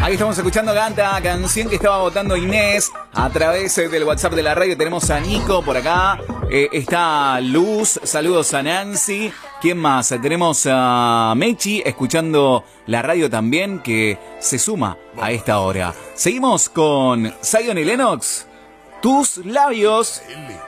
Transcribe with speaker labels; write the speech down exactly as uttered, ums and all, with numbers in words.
Speaker 1: Ahí estamos escuchando Canta, canción que estaba votando Inés a través del WhatsApp de la radio. Tenemos a Nico por acá, eh, está Luz, saludos a Nancy. ¿Quién más? Tenemos a Mechi escuchando la radio también, que se suma a esta hora. Seguimos con Zion y Lennox, Tus Labios.